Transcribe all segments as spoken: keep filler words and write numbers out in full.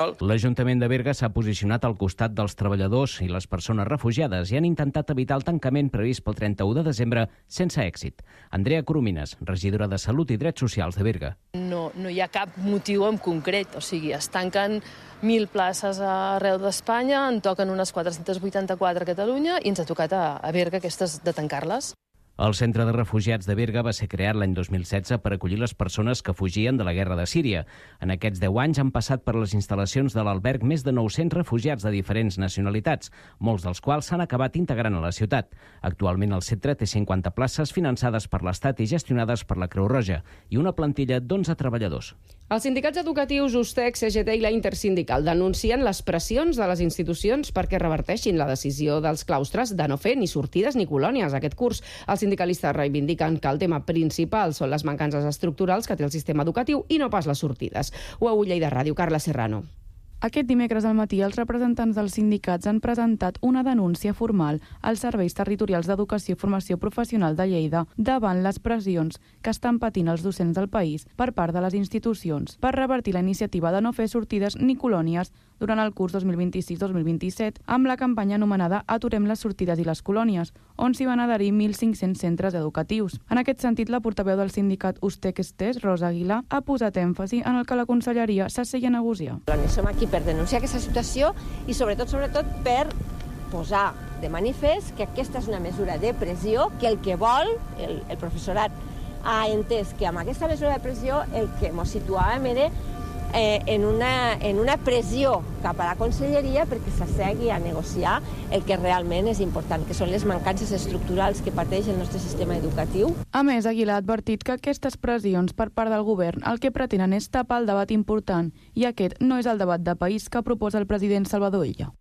L'Ajuntament de Berga s'ha posicionat al costat dels treballadors i les persones refugiades i han intentat evitar el tancament previst pel trenta-u de desembre sense èxit. Andrea Coromines, regidora de Salut i Drets Socials de Berga. No, no hi ha cap motiu en concret, o sigui, es tanquen mil places arreu d'Espanya, en toquen unes quatre-cents vuitanta-quatre a Catalunya i ens ha tocat a, a Berga aquestes de tancar-les. El Centre de Refugiats de Berga va ser creat l'any dos mil setze per acollir les persones que fugien de la guerra de Síria. En aquests deu anys han passat per les instal·lacions de l'alberg més de nou-cents refugiats de diferents nacionalitats, molts dels quals s'han acabat integrant a la ciutat. Actualment el centre té cinquanta places finançades per l'Estat i gestionades per la Creu Roja i una plantilla d'onze treballadors. Els sindicats educatius USTEC, C G T i la Intersindical denuncien les pressions de les institucions perquè reverteixin la decisió dels claustres de no fer ni sortides ni colònies aquest curs. Els sindicalistes reivindiquen que el tema principal són les mancances estructurals que té el sistema educatiu i no pas les sortides. Ho a Lleida Ràdio, Carla Serrano. Aquest dimecres al matí els representants dels sindicats han presentat una denúncia formal als serveis territorials d'educació i formació professional de Lleida davant les pressions que estan patint els docents del país per part de les institucions per revertir la iniciativa de no fer sortides ni colònies durant el curs dos mil vint-i-sis dos mil vint-i-set amb la campanya anomenada Aturem les sortides i les colònies, on s'hi van adherir mil cinc-cents centres educatius. En aquest sentit, la portaveu del sindicat USTEC-Estés, Rosa Aguilar, ha posat èmfasi en el que la conselleria s'assegui a negociar. Som aquí per denunciar aquesta situació i sobretot, sobretot per posar de manifest que aquesta és una mesura de pressió, que el que vol el, el professorat ha entès que amb aquesta mesura de pressió el que ens situàvem era eh, en, una, en una pressió cap a la conselleria perquè s'assegui a negociar el que realment és important, que són les mancances estructurals que pateix el nostre sistema educatiu. A més, Aguilar ha advertit que aquestes pressions per part del govern el que pretenen és tapar el debat important i aquest no és el debat de país que proposa el president Salvador Illa.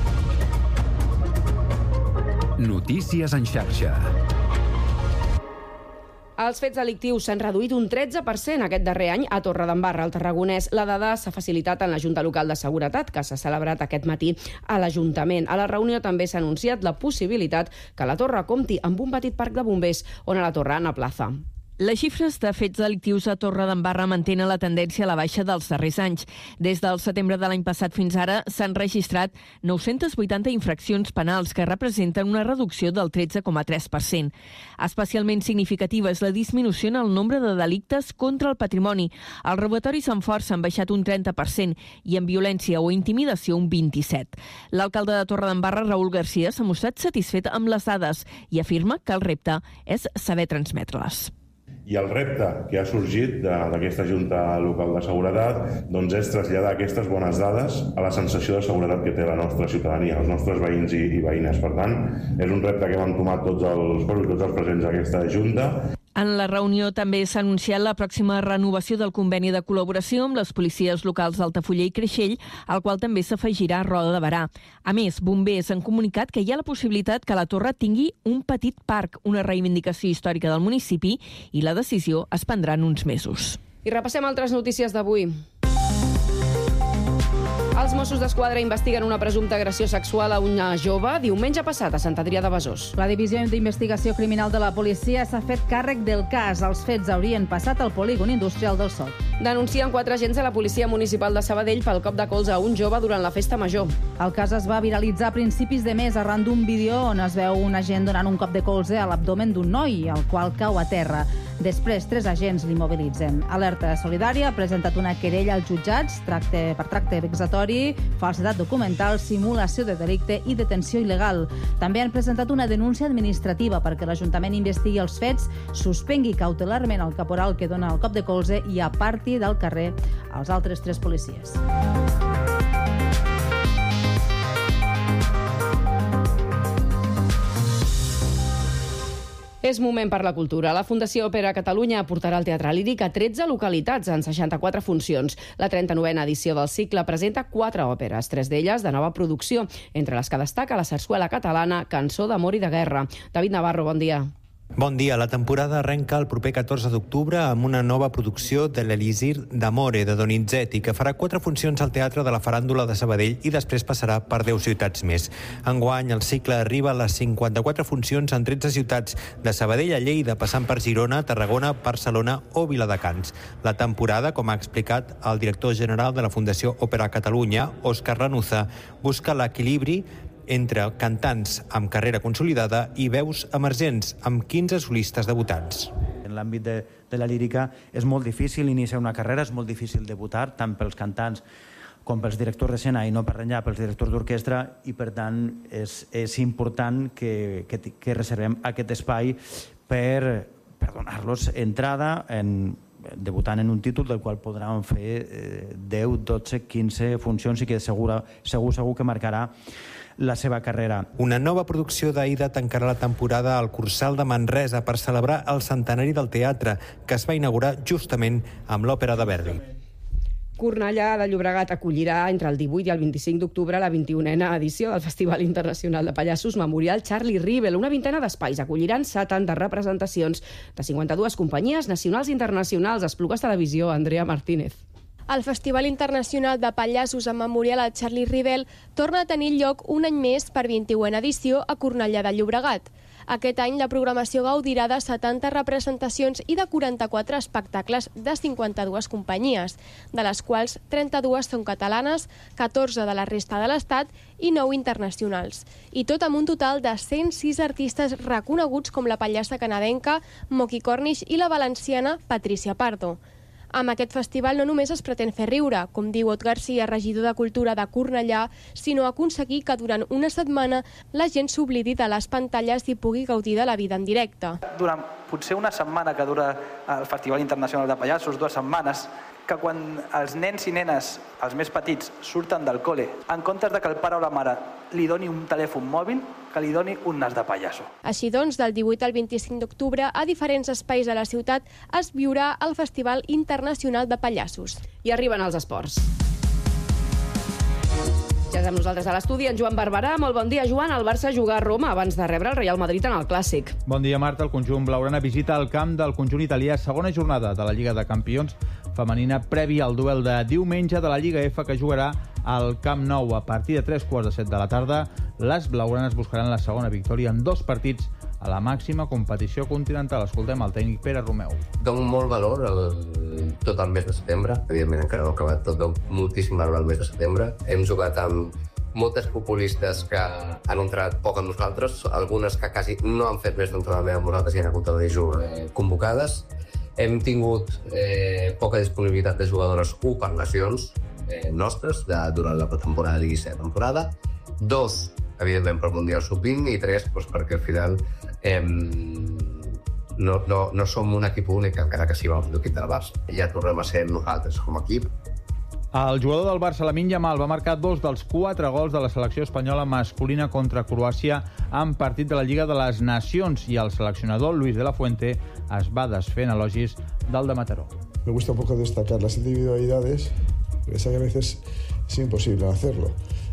Notícies en xarxa. Els fets delictius s'han reduït un tretze per cent aquest darrer any a Torredembarra, al Tarragonès. La dada s'ha facilitat en la Junta Local de Seguretat, que s'ha celebrat aquest matí a l'Ajuntament. A la reunió també s'ha anunciat la possibilitat que la torre compti amb un petit parc de bombers, on a la torre Ana Plaza. Les xifres de fets delictius a Torredembarra mantenen la tendència a la baixa dels darrers anys. Des del setembre de l'any passat fins ara s'han registrat nou-cents vuitanta infraccions penals que representen una reducció del tretze coma tres per cent. Especialment significativa és la disminució en el nombre de delictes contra el patrimoni. Els robatoris amb força han baixat un trenta per cent i en violència o intimidació un vint-i-set per cent. L'alcalde de Torredembarra, Raül Garcia, s'ha mostrat satisfet amb les dades i afirma que el repte és saber transmetre-les. I el repte que ha sorgit d'aquesta Junta Local de Seguretat doncs és traslladar aquestes bones dades a la sensació de seguretat que té la nostra ciutadania, els nostres veïns i, i veïnes. Per tant, és un repte que hem entomat tots els, tots els presents d'aquesta Junta. En la reunió també s'ha anunciat la pròxima renovació del conveni de col·laboració amb les policies locals d'Altafulla i Creixell, al qual també s'afegirà Roda de Berà. A més, bombers han comunicat que hi ha la possibilitat que la torre tingui un petit parc, una reivindicació històrica del municipi, i la decisió es prendrà en uns mesos. I repassem altres notícies d'avui. Els Mossos d'Esquadra investiguen una presumpta agressió sexual a una jove diumenge passat a Sant Adrià de Besòs. La Divisió d'Investigació Criminal de la policia s'ha fet càrrec del cas. Els fets haurien passat al polígon industrial del Sot. Denuncien quatre agents de la Policia Municipal de Sabadell pel cop de colze a un jove durant la festa major. El cas es va viralitzar a principis de mes arran d'un vídeo on es veu un agent donant un cop de colze a l'abdomen d'un noi, el qual cau a terra. Després, tres agents l'immobilitzen. Alerta Solidària ha presentat una querella als jutjats tracte, per tracte vexatori, falsedat documental, simulació de delicte i detenció il·legal. També han presentat una denúncia administrativa perquè l'Ajuntament investigui els fets, suspengui cautelarment el caporal que dona el cop de colze i aparti del carrer els altres tres policies. És moment per la cultura. La Fundació Òpera Catalunya aportarà al Teatre Líric a tretze localitats en seixanta-quatre funcions. La trenta-novena edició del cicle presenta quatre òperes, tres d'elles de nova producció, entre les que destaca la sarsuela catalana Cançó d'amor i de guerra. David Navarro, bon dia. Bon dia. La temporada arrenca el proper catorze d'octubre amb una nova producció de l'Elisir d'Amore, de Donizetti, que farà quatre funcions al Teatre de la Faràndula de Sabadell i després passarà per deu ciutats més. Enguany, el cicle arriba a les cinquanta-quatre funcions en tretze ciutats, de Sabadell a Lleida, passant per Girona, Tarragona, Barcelona o Viladecans. La temporada, com ha explicat el director general de la Fundació Òpera Catalunya, Òscar Lanuza, busca l'equilibri entre cantants amb carrera consolidada i veus emergents, amb quinze solistes debutants. En l'àmbit de, de la lírica és molt difícil iniciar una carrera, és molt difícil debutar, tant pels cantants com pels directors d'escena i no per enllà pels directors d'orquestra, i per tant és, és important que, que, que reservem aquest espai per, per donar-los entrada en debutant en un títol del qual podran fer eh, deu, dotze, quinze funcions i que segur, segur, segur que marcarà la seva carrera. Una nova producció d'Aida tancarà la temporada al Cursal de Manresa per celebrar el centenari del teatre, que es va inaugurar justament amb l'Òpera de Verdi. Cornellà de Llobregat acollirà entre el divuit i el vint-i-cinc d'octubre la vint-i-unena edició del Festival Internacional de Pallassos Memorial Charlie Rivel. Una vintena d'espais acolliran setanta representacions de cinquanta-dues companyies nacionals i internacionals. Esplugues Televisió, Andrea Martínez. El Festival Internacional de Pallassos en memorial al Charlie Rivel torna a tenir lloc un any més per vint-i-unena edició a Cornellà de Llobregat. Aquest any la programació gaudirà de setanta representacions i de quaranta-quatre espectacles de cinquanta-dues companyies, de les quals trenta-dues són catalanes, catorze de la resta de l'Estat i nou internacionals. I tot amb un total de cent sis artistes reconeguts com la pallassa canadenca Moqui Cornish i la valenciana Patricia Pardo. Amb aquest festival no només es pretén fer riure, com diu Ot Garcia, regidor de Cultura de Cornellà, sinó aconseguir que durant una setmana la gent s'oblidi de les pantalles i pugui gaudir de la vida en directe. Durant potser una setmana que dura el Festival Internacional de Pallassos, dues setmanes, que quan els nens i nenes, els més petits, surten del col·le, en comptes de que el pare o la mare li doni un telèfon mòbil, que li doni un nas de pallasso. Així doncs, del divuit al vint-i-cinc d'octubre, a diferents espais de la ciutat es viurà el Festival Internacional de Pallassos. I arriben els esports. Ja és amb nosaltres a l'estudi en Joan Barberà. Molt bon dia, Joan. El Barça juga a Roma abans de rebre el Real Madrid en el Clàssic. Bon dia, Marta. El conjunt blaugrana visita el camp del conjunt italià, segona jornada de la Lliga de Campions femenina previ al duel de diumenge de la Lliga F que jugarà al Camp Nou a partir de tres quarts de set de la tarda. Les blaugranes buscaran la segona victòria en dos partits a la màxima competició continental. Escoltem el tècnic Pere Romeu. Dono molt valor el, tot el mes de setembre. Evidentment encara no ha acabat tot, dono moltíssim valor al mes de setembre. Hem jugat amb moltes populistes que han entrat poc amb nosaltres, algunes que quasi no han fet més d'entrenament amb nosaltres i han hagut de jugar eh, convocades. Hem tingut eh, poca disponibilitat de jugadores, u per lesions eh, nostres de, durant la temporada i la temporada. Dos, evidentment, per Mundial sub vint i tres, doncs, perquè al final eh, no, no, no som un equip únic, encara que sí vam fer l'equip del Barça. Ja tornem a ser nosaltres com a equip. El jugador del Barça, Lamine Yamal, va marcar dos dels quatre gols de la selecció espanyola masculina contra Croàcia en partit de la Lliga de les Nacions, i el seleccionador Luis de la Fuente es va desfer en elogis del de Mataró. Me gusta un poco destacar las individualidades, porque sé que a veces es imposible hacerlo.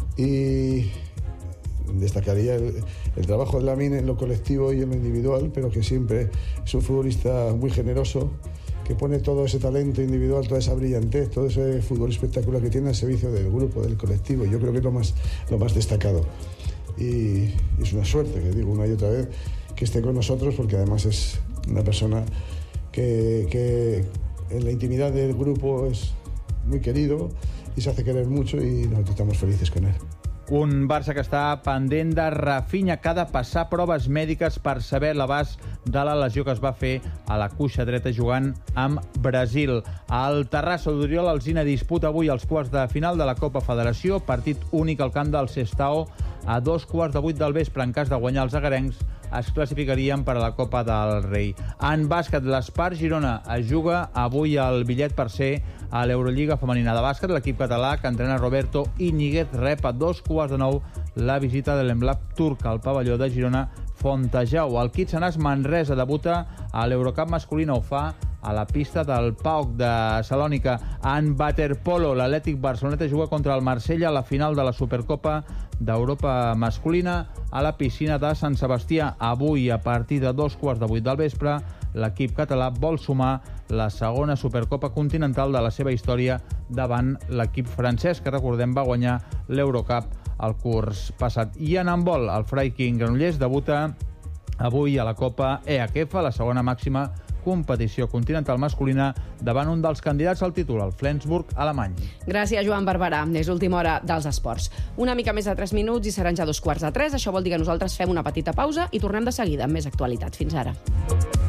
Y destacaría el, el trabajo de Lamine en lo colectivo y en lo individual, pero que siempre es un futbolista muy generoso, que pone todo ese talento individual, toda esa brillantez, todo ese fútbol espectacular que tiene al servicio del grupo, del colectivo. Yo creo que es lo más, lo más destacado. Y, y es una suerte, que digo una y otra vez, que esté con nosotros, porque además es una persona que, que en la intimidad del grupo es muy querido y se hace querer mucho, y nosotros estamos felices con él. Un Barça que està pendent de Rafinha, que ha de passar proves mèdiques per saber l'abast de la lesió que es va fer a la cuixa dreta jugant amb Brasil. El Terrassa d'Oriol Alsina disputa avui els quarts de final de la Copa Federació, partit únic al camp del Sestao a dos quarts de vuit del vespre. En cas de guanyar els agarencs, es classificarien per a la Copa del Rei. En bàsquet, l'Espart Girona es juga avui el bitllet per ser a l'Eurolliga femenina de bàsquet. L'equip català que entrena Roberto Iñiguez rep a dos quarts de nou la visita de l'Emblap turc al pavelló de Girona Fontejau. El Kitsanàs Manresa debuta a l'Eurocup masculina, ho fa a la pista del P A O K de Salònica. En waterpolo, l'Atlètic Barceloneta juga contra el Marsella a la final de la Supercopa d'Europa masculina a la piscina de Sant Sebastià. Avui, a partir de dos quarts de vuit del vespre, l'equip català vol sumar la segona Supercopa continental de la seva història davant l'equip francès, que recordem va guanyar l'Eurocup el curs passat. I en handbol, el Freiking Granollers debuta avui a la Copa E H F, la segona màxima competició continental masculina, davant un dels candidats al títol, el Flensburg alemany. Gràcies, Joan Barberà. És l'última hora dels esports. Una mica més de tres minuts i seran ja dos quarts de tres. Això vol dir que nosaltres fem una petita pausa i tornem de seguida amb més actualitat. Fins ara.